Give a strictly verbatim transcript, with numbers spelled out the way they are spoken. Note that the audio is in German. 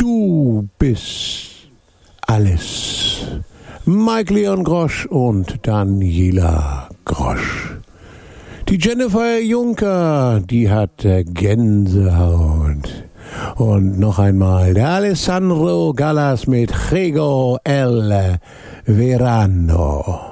Du bist alles. Mike Leon Grosch und Daniela Grosch. Die Jennifer Juncker, die hat Gänsehaut. Und noch einmal der Alessandro Gallas mit Jego El Verano.